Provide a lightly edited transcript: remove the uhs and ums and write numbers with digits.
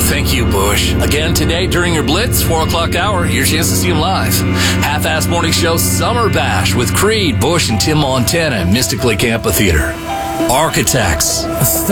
thank you, Bush. Again, today during your Blitz, 4 o'clock hour, your chance to see him live. Half-Ass Morning Show Summer Bash with Creed, Bush, and Tim Montana at Mystic Lake Amphitheater. Architects.